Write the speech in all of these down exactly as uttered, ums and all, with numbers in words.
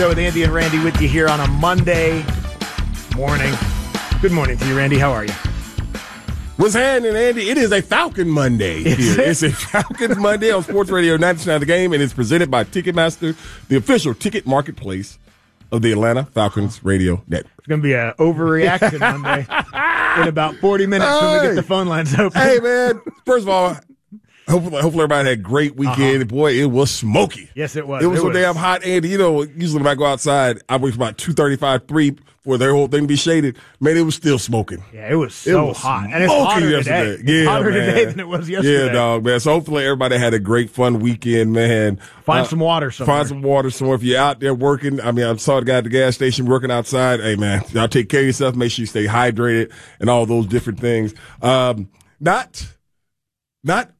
With Andy and Randy with you here on a Monday morning. Good morning to you, Randy. How are you? What's happening, Andy? It is a Falcon Monday here. It's a Falcons Monday on Sports Radio ninety-nine The Game, and it's presented by Ticketmaster, the official ticket marketplace of the Atlanta Falcons radio network. It's going to be an overreaction Monday in about forty minutes hey. when we get the phone lines open. Hey, man. First of all, Hopefully, hopefully everybody had a great weekend. Uh-huh. Boy, it was smoky. Yes, it was. It was it so was. damn hot, Andy. You know, usually when I go outside, I wait for about two thirty-five, three for their whole thing to be shaded. Man, it was still smoking. Yeah, it was so it was hot. And it's hotter yesterday. today. Yeah, it's hotter man. today than it was yesterday. Yeah, dog, man. So hopefully everybody had a great, fun weekend, man. Find uh, some water somewhere. Find some water somewhere. If you're out there working, I mean, I saw the guy at the gas station working outside. Hey, man, y'all take care of yourself. Make sure you stay hydrated and all those different things. Um, not, not,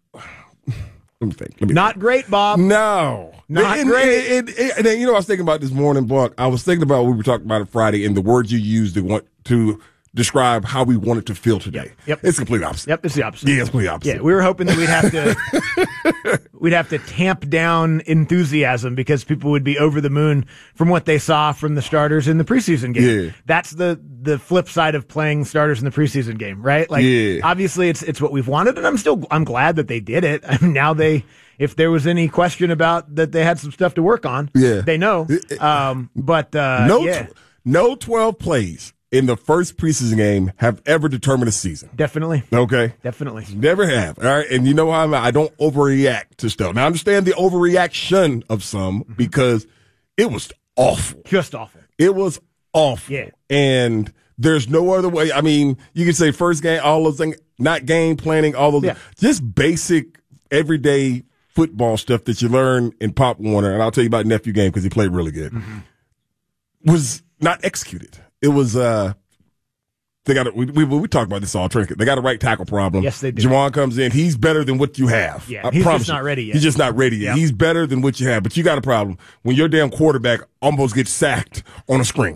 Let me think. Let me Not think. great, Bob. No. Not and, great. And, and, and, and then, you know, I was thinking about this morning, Buck. I was thinking about what we were talking about on Friday and the words you used to want to describe how we wanted to feel today. Yep. yep. It's completely opposite. Yep, it's the opposite. Yeah, it's completely opposite. Yeah, we were hoping that we'd have to we'd have to tamp down enthusiasm because people would be over the moon from what they saw from the starters in the preseason game. Yeah. That's the the flip side of playing starters in the preseason game, right? Like yeah. obviously it's it's what we've wanted, and I'm still I'm glad that they did it. I mean, now they if there was any question about that they had some stuff to work on, yeah. they know. Um, but uh, no yeah. tw- no twelve plays in the first preseason game have ever determined a season. Definitely. Okay. Definitely. Never have. All right. And you know how I'm, I don't overreact to stuff. Now I understand the overreaction of some mm-hmm. because it was awful. Just awful. It was awful. Yeah. And there's no other way. I mean, you can say first game, all those things, not game planning, all those, yeah. just basic everyday football stuff that you learn in Pop Warner. And I'll tell you about nephew game because he played really good. Mm-hmm. Was not executed. It was, uh, they got, we, we, we talk about this all training. They got a right tackle problem. Yes, they do. Juwan comes in. He's better than what you have. Yeah, I he's promise just you. not ready yet. He's just not ready yet. Yep. He's better than what you have, but you got a problem when your damn quarterback almost gets sacked on a screen.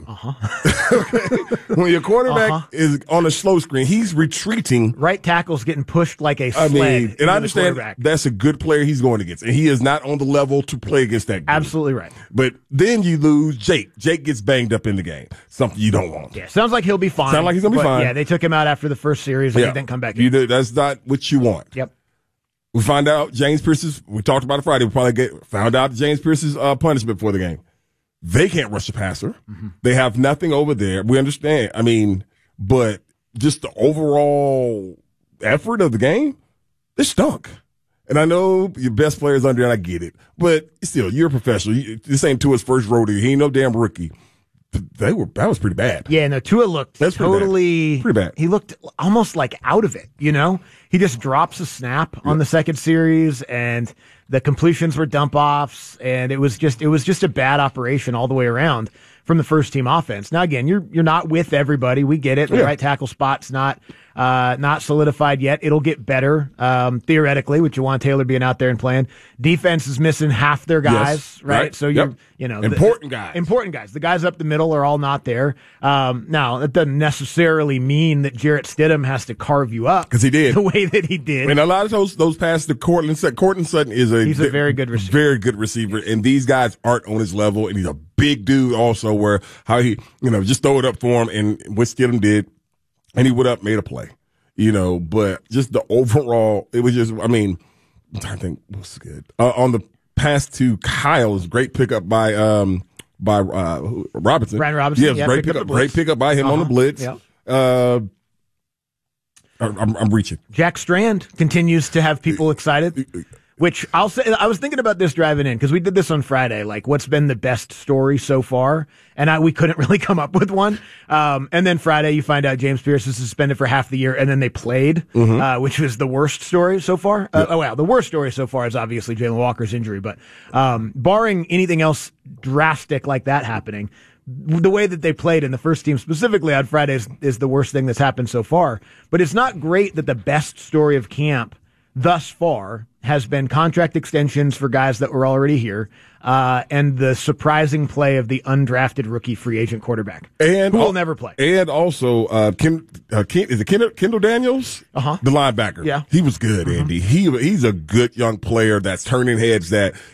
Uh-huh. When your quarterback uh-huh. is on a slow screen, he's retreating. Right tackle's getting pushed like a I sled. mean, and I understand that's a good player he's going against, and he is not on the level to play against that. Game. Absolutely right. But then you lose Jake. Jake gets banged up in the game. Something you don't want. Yeah, sounds like he'll be fine. Sounds like he's gonna be but fine. Yeah, they took him out after the first series and yeah. he didn't come back You in. do, that's not what you want. Yep. We find out James Pierce's, we talked about it Friday, we probably get, found out James Pierce's uh, punishment for the game. They can't rush the passer. Mm-hmm. They have nothing over there. We understand. I mean, but just the overall effort of the game, it stunk. And I know your best player's under, and I get it. But still, you're a professional. You, this ain't Tua's first rodeo. He ain't no damn rookie. They were that was pretty bad. Yeah, no, Tua looked That's pretty totally bad. Pretty bad. He looked almost like out of it, you know? He just drops a snap yeah. on the second series and the completions were dump offs and it was just it was just a bad operation all the way around from the first team offense. Now again, you're you're not with everybody. We get it. The yeah. right tackle spot's not uh not solidified yet. It'll get better, um, theoretically, with Juwan Taylor being out there and playing. Defense is missing half their guys, yes, right? right? So you're yep. you know important the, guys. Important guys. The guys up the middle are all not there. Um now that doesn't necessarily mean that Jarrett Stidham has to carve you up. Because he did. The way that he did. And a lot of those those passes to Cortland Sutton. Cortland Sutton is a he's a very good receiver. Very good receiver. And these guys aren't on his level. And he's a big dude also where how he, you know, just throw it up for him and what Stidham did. And he went up, made a play. You know, but just the overall, it was just, I mean, I'm trying to think what's good. Uh, on the pass to Kyle, it was a great pickup by, um, by, uh, Robinson. Brian Robinson. Yeah, yeah great pickup, great pickup by him uh-huh. on the blitz. Yep. Uh, I'm, I'm reaching. Jack Strand continues to have people excited. Which I'll say, I was thinking about this driving in because we did this on Friday. Like, what's been the best story so far? And I, we couldn't really come up with one. Um, and then Friday, you find out James Pierce is suspended for half the year, and then they played, mm-hmm. uh, which was the worst story so far. Uh, yeah. Oh, wow. The worst story so far is obviously Jalen Walker's injury. But um, barring anything else drastic like that happening, the way that they played in the first team specifically on Fridays is the worst thing that's happened so far. But it's not great that the best story of camp thus far has been contract extensions for guys that were already here, uh, and the surprising play of the undrafted rookie free agent quarterback, and who will al- never play. And also, uh, Ken, uh, Ken, is it Kendall, Kendall Daniels? Uh-huh. The linebacker. Yeah. He was good, mm-hmm. Andy. He He's a good young player that's turning heads that